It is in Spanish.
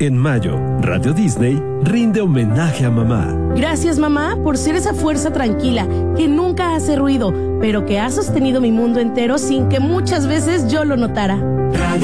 En mayo, Radio Disney rinde homenaje a mamá. Gracias, mamá, por ser esa fuerza tranquila que nunca hace ruido, pero que ha sostenido mi mundo entero sin que muchas veces yo lo notara.